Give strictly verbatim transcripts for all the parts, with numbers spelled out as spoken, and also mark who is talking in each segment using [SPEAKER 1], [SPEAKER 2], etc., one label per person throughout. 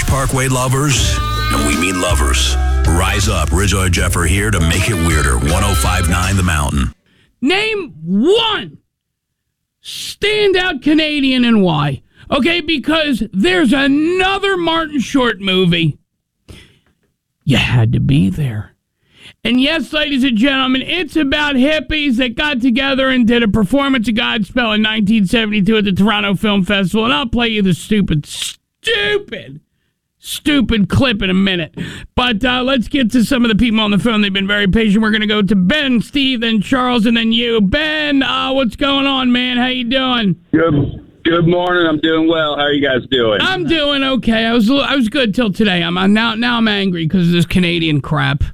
[SPEAKER 1] Beach Parkway lovers, and we mean lovers. Rise up, Rizzo and Jeff are here to make it weirder. one oh five point nine The Mountain.
[SPEAKER 2] Name one standout Canadian and why. Okay, because there's another Martin Short movie. You had to be there. And yes, ladies and gentlemen, it's about hippies that got together and did a performance of Godspell in nineteen seventy-two at the Toronto Film Festival. And I'll play you the stupid, stupid, stupid clip in a minute. But uh, let's get to some of the people on the phone. They've been very patient. We're going to go to Ben, Steve, then Charles, and then you. Ben, uh, what's going on, man? How you doing?
[SPEAKER 3] Good. Good morning. I'm doing well. How are you guys doing?
[SPEAKER 2] I'm doing okay. I was I was good till today. I'm, I'm now now I'm angry because of this Canadian crap.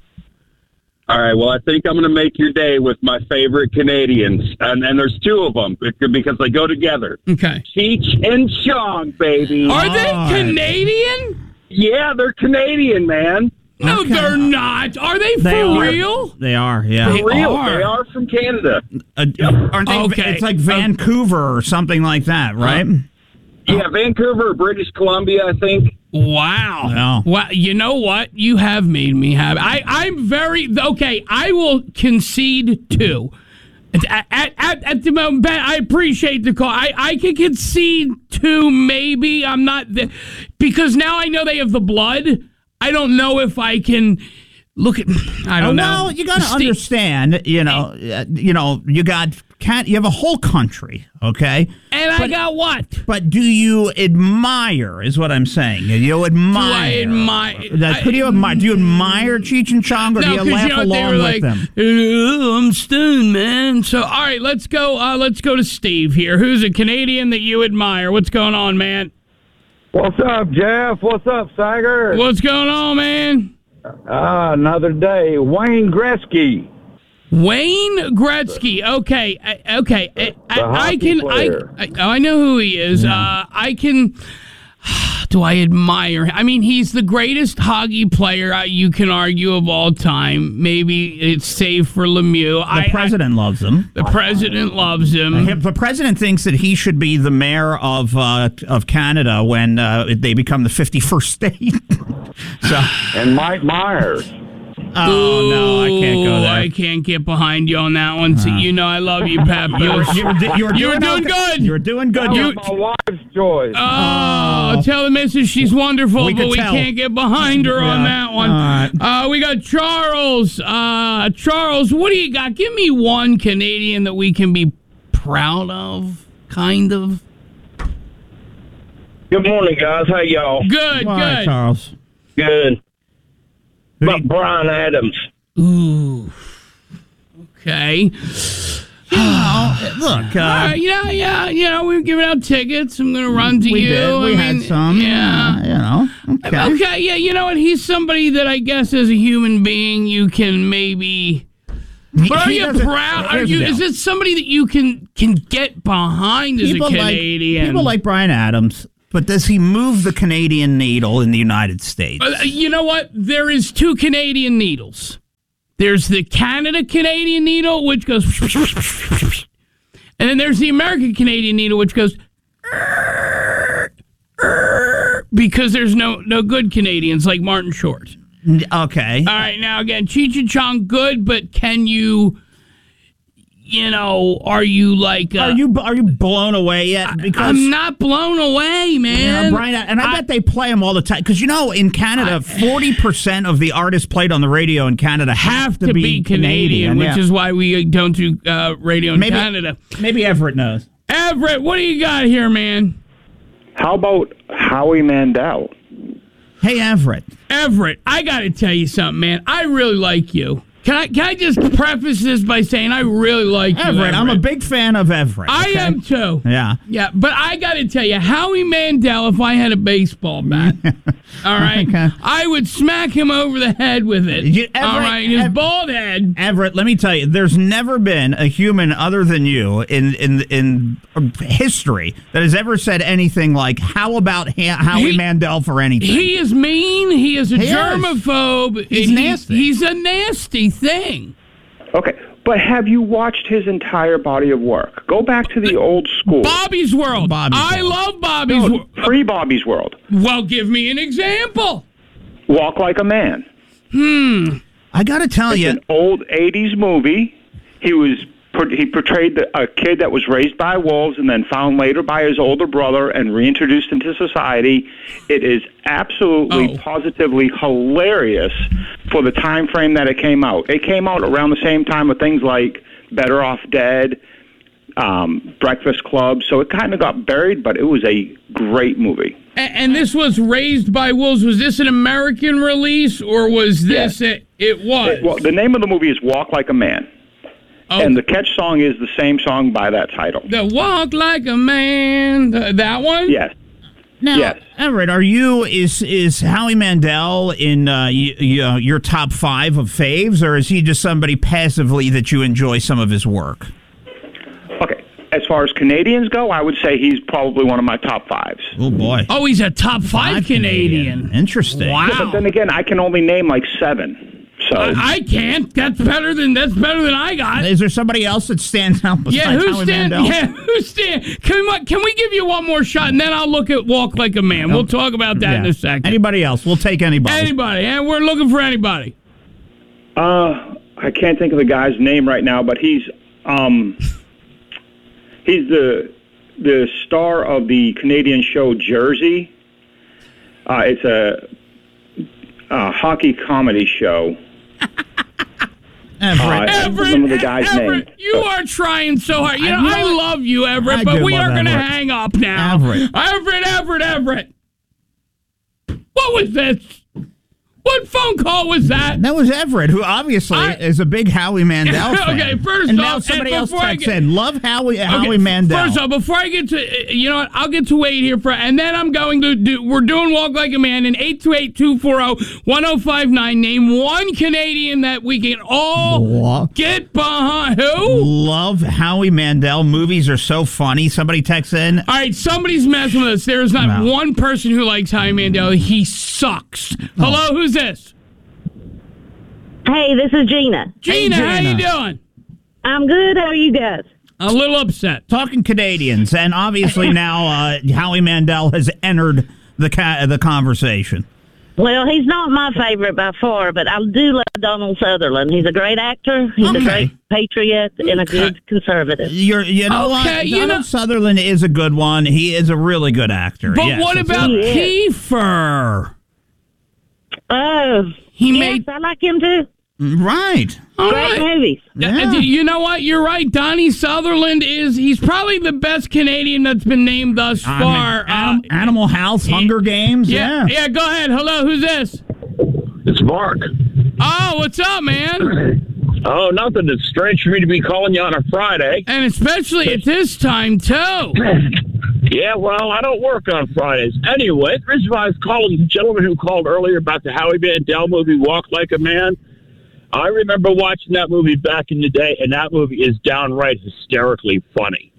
[SPEAKER 3] All right. Well, I think I'm going to make your day with my favorite Canadians, and, and there's two of them because they go together.
[SPEAKER 2] Okay.
[SPEAKER 3] Cheech and Chong, baby.
[SPEAKER 2] Are they Canadian?
[SPEAKER 3] Yeah, they're Canadian, man.
[SPEAKER 2] No,
[SPEAKER 4] Okay.
[SPEAKER 2] they're not. Are they for
[SPEAKER 4] They are.
[SPEAKER 2] real?
[SPEAKER 4] They are, yeah.
[SPEAKER 2] They
[SPEAKER 3] For real.
[SPEAKER 2] are.
[SPEAKER 3] They are from Canada.
[SPEAKER 4] Uh, aren't they?
[SPEAKER 2] Okay.
[SPEAKER 4] It's like Vancouver or something like that, right?
[SPEAKER 3] Yeah, Vancouver, British Columbia, I think.
[SPEAKER 2] Wow.
[SPEAKER 4] Wow.
[SPEAKER 2] Wow. You know what? You have made me happy. I, I'm very, okay, I will concede two. At, at, at, at the moment, Ben, I appreciate the call. I, I can concede two, maybe. I'm not, the, because now I know they have the blood. I don't know if I can look at, I don't
[SPEAKER 4] Oh,
[SPEAKER 2] know.
[SPEAKER 4] well, you got to
[SPEAKER 2] Steve-
[SPEAKER 4] understand, you know, uh, you know, you got, can't, you have a whole country, okay?
[SPEAKER 2] And I
[SPEAKER 4] But-
[SPEAKER 2] got what?
[SPEAKER 4] But do you admire, is what I'm saying. You admire.
[SPEAKER 2] Do I admire?
[SPEAKER 4] That, could you admire? Do you admire Cheech and Chong, or do you
[SPEAKER 2] No, because
[SPEAKER 4] laugh
[SPEAKER 2] you know what, they
[SPEAKER 4] along
[SPEAKER 2] were
[SPEAKER 4] with
[SPEAKER 2] like,
[SPEAKER 4] them?
[SPEAKER 2] "Oh, I'm stoned, man." So, all right, let's go. Uh, let's go to Steve here. Who's a Canadian that you admire? What's going on, man?
[SPEAKER 5] What's up, Jeff? What's up, Sager?
[SPEAKER 2] What's going on, man?
[SPEAKER 5] Ah, another day. Wayne Gretzky.
[SPEAKER 2] Wayne Gretzky. Okay, I- okay. I, I, I
[SPEAKER 5] hockey
[SPEAKER 2] can.
[SPEAKER 5] player.
[SPEAKER 2] I, I I know who he is. Uh, I can. Do I admire him? I mean, he's the greatest hockey player uh, you can argue of all time. Maybe it's safe for Lemieux.
[SPEAKER 4] The
[SPEAKER 2] I,
[SPEAKER 4] president loves him.
[SPEAKER 2] I, the president loves him.
[SPEAKER 4] The president thinks that he should be the mayor of uh, of Canada when uh, they become the fifty-first state. So,
[SPEAKER 5] And Mike Myers.
[SPEAKER 4] oh no, I can't go
[SPEAKER 2] Ooh,
[SPEAKER 4] there.
[SPEAKER 2] I can't get behind you on that one. So you know I love you, Pep.
[SPEAKER 4] You were, you were, you were
[SPEAKER 2] You were
[SPEAKER 4] doing,
[SPEAKER 2] doing
[SPEAKER 4] okay.
[SPEAKER 2] good.
[SPEAKER 4] You were doing good.
[SPEAKER 5] That
[SPEAKER 4] You,
[SPEAKER 5] was my wife's choice.
[SPEAKER 2] Oh, tell the missus she's wonderful,
[SPEAKER 4] We
[SPEAKER 2] but
[SPEAKER 4] could
[SPEAKER 2] we
[SPEAKER 4] tell.
[SPEAKER 2] can't get behind her on
[SPEAKER 4] Yeah.
[SPEAKER 2] that one.
[SPEAKER 4] All right.
[SPEAKER 2] Uh, we got Charles. Uh, Charles, what do you got? Give me one Canadian that we can be proud of, kind of.
[SPEAKER 3] Good morning, guys. How y'all?
[SPEAKER 2] Good,
[SPEAKER 4] All right,
[SPEAKER 2] good.
[SPEAKER 4] Charles.
[SPEAKER 3] Good.
[SPEAKER 4] Who do
[SPEAKER 3] About
[SPEAKER 4] you-
[SPEAKER 3] Brian Adams.
[SPEAKER 2] Ooh. Okay.
[SPEAKER 4] Look, uh,
[SPEAKER 2] All right, yeah, yeah, you know, we're giving out tickets. I'm going to run to
[SPEAKER 4] we
[SPEAKER 2] you.
[SPEAKER 4] did. We
[SPEAKER 2] I
[SPEAKER 4] had
[SPEAKER 2] mean,
[SPEAKER 4] some.
[SPEAKER 2] Yeah.
[SPEAKER 4] uh, you know. Okay.
[SPEAKER 2] Okay, yeah, you know what? He's somebody that I guess as a human being you can maybe. But are
[SPEAKER 4] He
[SPEAKER 2] you
[SPEAKER 4] doesn't-
[SPEAKER 2] proud? Are
[SPEAKER 4] here's the
[SPEAKER 2] you?
[SPEAKER 4] deal.
[SPEAKER 2] Is it somebody that you can can get behind as
[SPEAKER 4] People
[SPEAKER 2] a
[SPEAKER 4] like
[SPEAKER 2] Canadian?
[SPEAKER 4] people like Brian Adams, but does he move the Canadian needle in the United States?
[SPEAKER 2] Uh, you know what? There is two Canadian needles. There's the Canada Canadian needle, which goes, and then there's the American Canadian needle, which goes. Because there's no no good Canadians like Martin Short.
[SPEAKER 4] Okay.
[SPEAKER 2] All right, now again, Cheech and Chong, good, but can you, you know, are you like? Uh,
[SPEAKER 4] Are you are you blown away yet? Because
[SPEAKER 2] I'm not blown away,
[SPEAKER 4] you know,
[SPEAKER 2] man.
[SPEAKER 4] Brian, and I, bet they play him all the time. Because you know, in Canada, forty percent of the artists played on the radio in Canada
[SPEAKER 2] have to be Canadian, which
[SPEAKER 4] yeah.
[SPEAKER 2] is why we don't do uh, radio in
[SPEAKER 4] maybe,
[SPEAKER 2] Canada.
[SPEAKER 4] Maybe Everett knows.
[SPEAKER 2] Everett, what do you got here, man?
[SPEAKER 5] How about Howie Mandel?
[SPEAKER 4] Hey, Everett.
[SPEAKER 2] Everett, I got to tell you something, man. I really like you. Can I can I just preface this by saying I really like you,
[SPEAKER 4] Everett, I'm a
[SPEAKER 2] Everett.
[SPEAKER 4] big fan of Everett.
[SPEAKER 2] I
[SPEAKER 4] okay?
[SPEAKER 2] am too.
[SPEAKER 4] Yeah.
[SPEAKER 2] Yeah, but I got to tell you, Howie Mandel, if I had a baseball bat, all right,
[SPEAKER 4] Okay.
[SPEAKER 2] I would smack him over the head with it.
[SPEAKER 4] You-
[SPEAKER 2] all
[SPEAKER 4] Everett-
[SPEAKER 2] right, his
[SPEAKER 4] Ev-
[SPEAKER 2] bald head.
[SPEAKER 4] Everett, let me tell you, there's never been a human other than you in in in history that has ever said anything like, "How about ha- Howie
[SPEAKER 2] He-
[SPEAKER 4] Mandel for anything?"
[SPEAKER 2] He is mean. He is a
[SPEAKER 4] He is.
[SPEAKER 2] germaphobe.
[SPEAKER 4] He's
[SPEAKER 2] He-
[SPEAKER 4] nasty.
[SPEAKER 2] He's a nasty thing.
[SPEAKER 5] Okay,
[SPEAKER 6] But have you watched his entire body of work? Go back to the old school.
[SPEAKER 2] Bobby's World.
[SPEAKER 4] Bobby's
[SPEAKER 2] I
[SPEAKER 4] World.
[SPEAKER 2] love Bobby's
[SPEAKER 6] No,
[SPEAKER 2] World.
[SPEAKER 6] pre Bobby's World.
[SPEAKER 2] Well, give me an example.
[SPEAKER 6] Walk Like a Man.
[SPEAKER 4] I got to tell
[SPEAKER 6] It's
[SPEAKER 4] you,
[SPEAKER 6] an old eighties movie. He was he portrayed the, a kid that was raised by wolves and then found later by his older brother and reintroduced into society. It is absolutely,
[SPEAKER 2] Oh.
[SPEAKER 6] positively hilarious for the time frame that it came out. It came out around the same time with things like Better Off Dead, um, Breakfast Club. So it kind of got buried, but it was a great movie.
[SPEAKER 2] And, and this was Raised by Wolves. Was this an American release, or was this
[SPEAKER 6] Yes.
[SPEAKER 2] it? It was.
[SPEAKER 6] It- well, the name of the movie is Walk Like a Man.
[SPEAKER 2] Oh,
[SPEAKER 6] And the catch song is the same song by that title.
[SPEAKER 2] the Walk Like a Man. th- that one?
[SPEAKER 6] Yes.
[SPEAKER 4] now,
[SPEAKER 6] Yes.
[SPEAKER 4] Everett, are you is is Howie Mandel in uh, y- y- uh, your top five of faves, or is he just somebody passively that you enjoy some of his work?
[SPEAKER 6] Okay. As far as Canadians go, I would say he's probably one of my top fives.
[SPEAKER 4] Oh boy,
[SPEAKER 2] Oh, he's a top five,
[SPEAKER 4] Five
[SPEAKER 2] Canadian.
[SPEAKER 4] Interesting.
[SPEAKER 2] Wow.
[SPEAKER 6] But then again, I can only name like seven. So
[SPEAKER 2] I, I can't. That's better than that's better than I got.
[SPEAKER 4] Is there somebody else that stands out besides
[SPEAKER 2] Yeah, who's
[SPEAKER 4] Howie
[SPEAKER 2] stand?
[SPEAKER 4] Mandel?
[SPEAKER 2] Yeah, who's stand? Can we can we give you one more shot and then I'll look at Walk Like a Man. We'll talk about that in
[SPEAKER 4] Yeah.
[SPEAKER 2] a second.
[SPEAKER 4] Anybody else? We'll take anybody.
[SPEAKER 2] Anybody, and we're looking for anybody.
[SPEAKER 6] uh, I can't think of the guy's name right now, but he's um, he's the the star of the Canadian show Jersey. Uh, it's a, a hockey comedy show.
[SPEAKER 4] Everett.
[SPEAKER 6] Uh,
[SPEAKER 2] Everett,
[SPEAKER 6] some of the guys'
[SPEAKER 2] Everett,
[SPEAKER 6] names.
[SPEAKER 2] you are trying so hard. You know,
[SPEAKER 4] I
[SPEAKER 2] I
[SPEAKER 4] know-
[SPEAKER 2] love you, Everett,
[SPEAKER 4] I
[SPEAKER 2] but
[SPEAKER 4] do
[SPEAKER 2] we
[SPEAKER 4] love
[SPEAKER 2] are going to
[SPEAKER 4] Everett.
[SPEAKER 2] hang up now.
[SPEAKER 4] Everett.
[SPEAKER 2] Everett, Everett, Everett. What was this? What phone call was that?
[SPEAKER 4] That was Everett, who obviously
[SPEAKER 2] I-
[SPEAKER 4] is a big Howie Mandel fan.
[SPEAKER 2] Okay, first
[SPEAKER 4] and
[SPEAKER 2] off,
[SPEAKER 4] now somebody
[SPEAKER 2] and
[SPEAKER 4] else
[SPEAKER 2] before I
[SPEAKER 4] texts
[SPEAKER 2] get-
[SPEAKER 4] in, love Howie, Howie
[SPEAKER 2] Okay,
[SPEAKER 4] Mandel.
[SPEAKER 2] First off, before I get to, uh, you know what, I'll get to wait here for, and then I'm going to do, we're doing Walk Like a Man in eight two eight, two four zero, one zero five nine. Name one Canadian that we can all
[SPEAKER 4] Lo-
[SPEAKER 2] get behind. Who?
[SPEAKER 4] Love Howie Mandel. Movies are so funny. Somebody texts in.
[SPEAKER 2] All right, somebody's messing with us. There is not
[SPEAKER 4] No.
[SPEAKER 2] one person who likes Howie Mandel. He sucks. Hello, who's this?
[SPEAKER 7] Hey, this is Gina.
[SPEAKER 2] Gina,
[SPEAKER 4] Hey,
[SPEAKER 2] how you
[SPEAKER 4] Gina.
[SPEAKER 2] doing?
[SPEAKER 7] I'm good. How are you guys?
[SPEAKER 2] A little upset.
[SPEAKER 4] Talking Canadians, and obviously now uh, Howie Mandel has entered the ca- the conversation.
[SPEAKER 7] Well, he's not my favorite by far, but I do love Donald Sutherland. He's a great actor. He's
[SPEAKER 4] Okay.
[SPEAKER 7] a great patriot and a
[SPEAKER 2] Okay.
[SPEAKER 7] good conservative.
[SPEAKER 4] You're, you know
[SPEAKER 2] Okay,
[SPEAKER 4] what?
[SPEAKER 2] you
[SPEAKER 4] Donald
[SPEAKER 2] know-
[SPEAKER 4] Sutherland is a good one. He is a really good actor.
[SPEAKER 2] But
[SPEAKER 4] Yes,
[SPEAKER 2] what
[SPEAKER 4] it's-
[SPEAKER 2] about
[SPEAKER 7] He is.
[SPEAKER 2] Kiefer?
[SPEAKER 7] Oh,
[SPEAKER 2] He
[SPEAKER 7] yes,
[SPEAKER 2] made
[SPEAKER 7] I like him too.
[SPEAKER 4] Right.
[SPEAKER 2] all
[SPEAKER 7] Great
[SPEAKER 2] right.
[SPEAKER 7] movies.
[SPEAKER 2] Uh, You know what? You're right. Donnie Sutherland is, he's probably the best Canadian that's been named thus
[SPEAKER 4] I
[SPEAKER 2] far.
[SPEAKER 4] mean, Anim-
[SPEAKER 2] Uh,
[SPEAKER 4] Animal House, Hunger Games.
[SPEAKER 2] yeah,
[SPEAKER 4] Yeah.
[SPEAKER 2] yeah, go ahead. Hello, who's this?
[SPEAKER 3] It's Mark.
[SPEAKER 2] Oh, what's up, man?
[SPEAKER 3] Oh, nothing. It's strange for me to be calling you on a Friday.
[SPEAKER 2] And especially at this time, too.
[SPEAKER 3] Yeah, well, I don't work on Fridays. Anyway, the reason why I was calling the gentleman who called earlier about the Howie Mandel movie, Walk Like a Man. I remember watching that movie back in the day, and that movie is downright hysterically funny.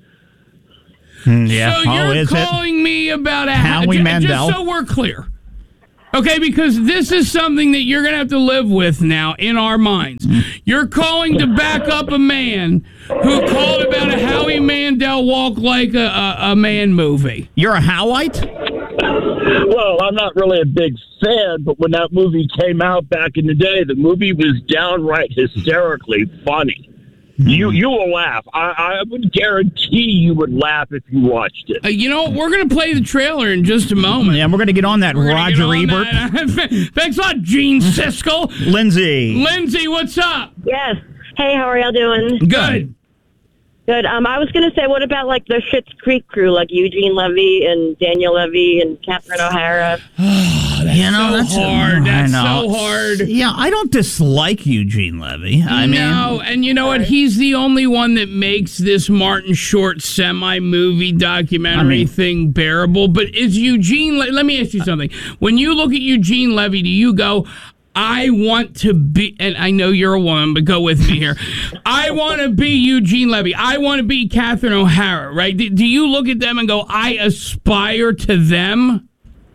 [SPEAKER 4] Yeah.
[SPEAKER 2] So
[SPEAKER 4] oh,
[SPEAKER 2] you're
[SPEAKER 4] is it?
[SPEAKER 2] calling me about a
[SPEAKER 4] Howie
[SPEAKER 2] ju-
[SPEAKER 4] Mandel?
[SPEAKER 2] Just so we're clear. Okay, because this is something that you're going to have to live with now in our minds. You're calling to back up a man who called about a Howie Mandel Walk Like a, a, a Man movie.
[SPEAKER 4] You're a Howite?
[SPEAKER 3] Well, I'm not really a big fan, but when that movie came out back in the day, the movie was downright hysterically funny. You you will laugh. I, I would guarantee you would laugh if you watched it.
[SPEAKER 2] Uh, you know, we're going to play the trailer in just a moment.
[SPEAKER 4] Yeah, we're going to get on that.
[SPEAKER 2] We're gonna
[SPEAKER 4] Roger
[SPEAKER 2] get on
[SPEAKER 4] Ebert.
[SPEAKER 2] that. Thanks a lot, Gene Siskel.
[SPEAKER 4] Lindsay.
[SPEAKER 2] Lindsay, what's up?
[SPEAKER 7] Yes. Hey, how are y'all doing?
[SPEAKER 2] Good.
[SPEAKER 7] Good. Um, I was going to say, what about like the Schitt's Creek crew, like Eugene Levy and Daniel Levy and Catherine O'Hara?
[SPEAKER 4] You know,
[SPEAKER 2] so
[SPEAKER 4] that's
[SPEAKER 2] hard.
[SPEAKER 4] I
[SPEAKER 2] That's
[SPEAKER 4] know.
[SPEAKER 2] so hard.
[SPEAKER 4] Yeah, I don't dislike Eugene Levy. I mean,
[SPEAKER 2] no, and you know what? He's the only one that makes this Martin Short semi-movie documentary
[SPEAKER 4] I mean-
[SPEAKER 2] thing bearable. But is Eugene? Le- Let me ask you something. When you look at Eugene Levy, do you go, I want to be, and I know you're a woman, but go with me here. I want to be Eugene Levy. I want to be Catherine O'Hara, right? Do, do you look at them and go, I aspire to them?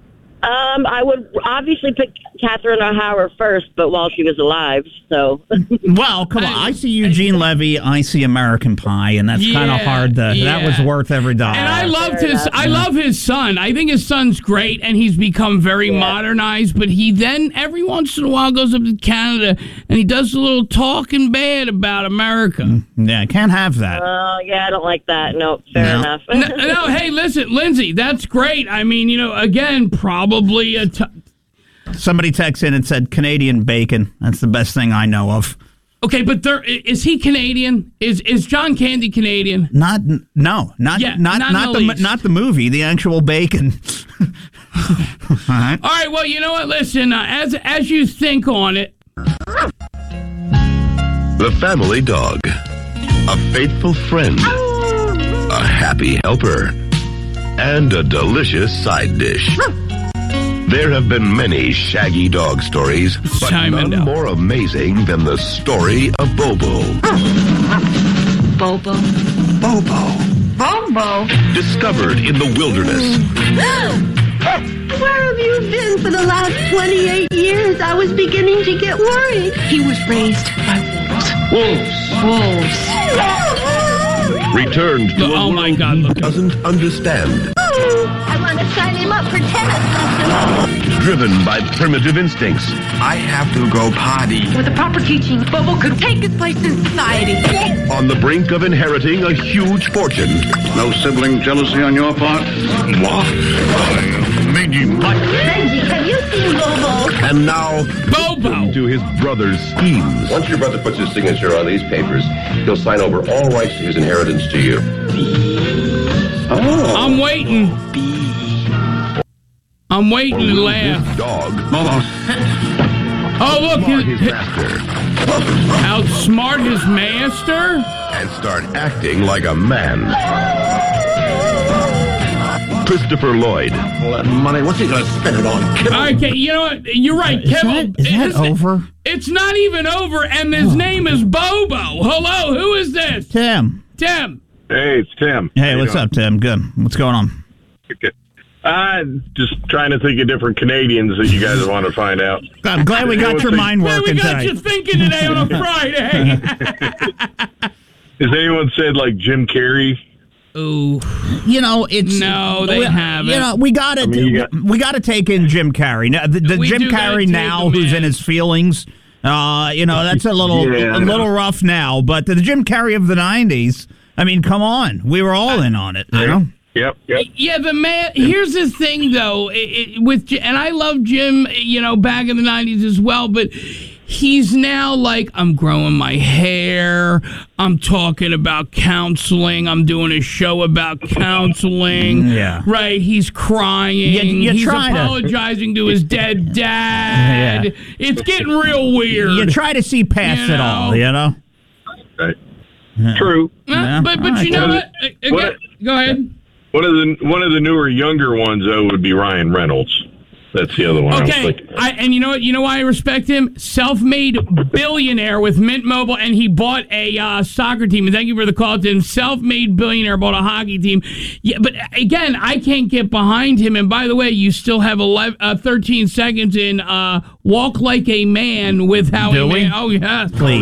[SPEAKER 7] Um, I would obviously pick Catherine O'Hara first, but while she was alive, so.
[SPEAKER 4] Well, come on. I see Eugene Levy. I see American Pie, and that's kind of
[SPEAKER 2] Yeah,
[SPEAKER 4] hard to.
[SPEAKER 2] yeah.
[SPEAKER 4] That was worth every dollar.
[SPEAKER 2] And I loved
[SPEAKER 7] Fair
[SPEAKER 2] his.
[SPEAKER 7] enough.
[SPEAKER 2] I love his son. I think his son's great, and he's become very modernized. But he then every once in a while goes up to Canada and he does a little talking bad about America.
[SPEAKER 4] Yeah, can't have that.
[SPEAKER 7] Oh, yeah, I don't like that. No, fair
[SPEAKER 4] No.
[SPEAKER 7] enough.
[SPEAKER 2] no, no, hey, listen, Lindsay, that's great. I mean, you know, again, probably a. T-
[SPEAKER 4] Somebody texted in and said Canadian bacon. That's the best thing I know of.
[SPEAKER 2] okay, but there is he Canadian? Is is John Candy Canadian?
[SPEAKER 4] Not no, not
[SPEAKER 2] Yeah,
[SPEAKER 4] not
[SPEAKER 2] not
[SPEAKER 4] not,
[SPEAKER 2] in
[SPEAKER 4] the,
[SPEAKER 2] the
[SPEAKER 4] mo-
[SPEAKER 2] least.
[SPEAKER 4] not the movie, the actual bacon. All right.
[SPEAKER 2] All right, well, you know what? Listen, uh, as as you think on it,
[SPEAKER 1] The family dog. A faithful friend. A happy helper. And a delicious side dish. There have been many shaggy dog stories, but
[SPEAKER 2] Simon
[SPEAKER 1] none
[SPEAKER 2] Dog.
[SPEAKER 1] more amazing than the story of Bobo.
[SPEAKER 8] Bobo.
[SPEAKER 1] Bobo.
[SPEAKER 8] Bobo.
[SPEAKER 1] Discovered in the wilderness.
[SPEAKER 8] Where have you been for the last twenty-eight years? I was beginning to get worried. He was raised by wolves. Wolves. Wolves.
[SPEAKER 1] Returned to
[SPEAKER 2] Look,
[SPEAKER 1] a
[SPEAKER 2] oh
[SPEAKER 1] world
[SPEAKER 2] my God,
[SPEAKER 1] he
[SPEAKER 2] look at-
[SPEAKER 1] doesn't understand.
[SPEAKER 8] I want to sign him up for tennis lessons.
[SPEAKER 1] Driven by primitive instincts.
[SPEAKER 9] I have to go potty.
[SPEAKER 8] With the proper teaching, Bobo could take his place in society.
[SPEAKER 1] On the brink of inheriting a huge fortune.
[SPEAKER 10] No sibling jealousy on your part?
[SPEAKER 1] What?
[SPEAKER 8] Benji, have you seen Bobo?
[SPEAKER 1] And now,
[SPEAKER 2] Bobo.
[SPEAKER 1] to his brother's schemes.
[SPEAKER 11] Once your brother puts his signature on these papers, he'll sign over all rights to his inheritance to you.
[SPEAKER 10] Oh.
[SPEAKER 2] I'm waiting. I'm waiting to
[SPEAKER 1] Will
[SPEAKER 2] laugh.
[SPEAKER 1] this dog
[SPEAKER 2] Oh, look,
[SPEAKER 1] outsmart
[SPEAKER 2] his,
[SPEAKER 1] his master
[SPEAKER 2] outsmart his master?
[SPEAKER 1] and start acting like a man? Christopher Lloyd.
[SPEAKER 10] All that money, what's he going to spend it on?
[SPEAKER 2] Okay, you know what? You're right,
[SPEAKER 4] Is
[SPEAKER 2] Kevin.
[SPEAKER 4] that, is that
[SPEAKER 2] It's-
[SPEAKER 4] over?
[SPEAKER 2] It's not even over, and his name is Bobo. Hello, who is this?
[SPEAKER 4] Tim.
[SPEAKER 2] Tim.
[SPEAKER 3] Hey, it's Tim.
[SPEAKER 4] Hey, what's up, Tim? Good. What's going on?
[SPEAKER 3] Uh, just trying to think of different Canadians that you guys want to find out.
[SPEAKER 4] I'm glad we got your mind
[SPEAKER 2] Well, we
[SPEAKER 4] working
[SPEAKER 2] got
[SPEAKER 4] today.
[SPEAKER 2] you thinking today on a Friday.
[SPEAKER 3] Has anyone said like Jim Carrey?
[SPEAKER 2] Ooh,
[SPEAKER 4] You know, it's
[SPEAKER 2] No, they
[SPEAKER 4] we,
[SPEAKER 2] haven't.
[SPEAKER 4] You know, we got to
[SPEAKER 3] mean, you got-
[SPEAKER 4] we got to take in Jim Carrey. Now, the, the
[SPEAKER 2] We
[SPEAKER 4] Jim
[SPEAKER 2] do gotta
[SPEAKER 4] Carrey
[SPEAKER 2] take
[SPEAKER 4] now,
[SPEAKER 2] him
[SPEAKER 4] who's
[SPEAKER 2] in.
[SPEAKER 4] in his feelings. Uh, you know, that's a little
[SPEAKER 3] Yeah, I
[SPEAKER 4] a
[SPEAKER 3] know.
[SPEAKER 4] little rough now. But the Jim Carrey of the nineties. I mean, come on, we were all in on it. You know.
[SPEAKER 3] Yep, yep.
[SPEAKER 2] yeah, the man. Here's the thing, though, it, it, with J- and I love Jim. You know, back in the nineties as well, but he's now like, I'm growing my hair. I'm talking about counseling. I'm doing a show about counseling.
[SPEAKER 4] Yeah.
[SPEAKER 2] Right. He's crying.
[SPEAKER 4] You- you
[SPEAKER 2] he's
[SPEAKER 4] try to-
[SPEAKER 2] apologizing to his dead dad.
[SPEAKER 4] Yeah.
[SPEAKER 2] It's getting real weird.
[SPEAKER 4] You try to see past
[SPEAKER 2] You
[SPEAKER 4] it all.
[SPEAKER 2] know.
[SPEAKER 4] You know.
[SPEAKER 3] Right. True.
[SPEAKER 2] Uh,
[SPEAKER 4] Yeah.
[SPEAKER 2] But but
[SPEAKER 4] All right.
[SPEAKER 2] you know
[SPEAKER 3] What
[SPEAKER 2] what?
[SPEAKER 3] is-
[SPEAKER 2] Uh,
[SPEAKER 3] what-
[SPEAKER 2] Go ahead.
[SPEAKER 3] One of the one of the newer, younger ones though would be Ryan Reynolds. That's the other one. I was
[SPEAKER 2] Okay,
[SPEAKER 3] thinking.
[SPEAKER 2] I, and you know what? You know why I respect him? Self-made billionaire with Mint Mobile, and he bought a uh, soccer team. And thank you for the call, Tim. Self-made billionaire bought a hockey team. Yeah, but again, I can't get behind him. And by the way, you still have eleven, uh, thirteen seconds in uh, "Walk Like a Man" with Howie
[SPEAKER 4] Do we?
[SPEAKER 2] Man. Oh yes,
[SPEAKER 4] Please.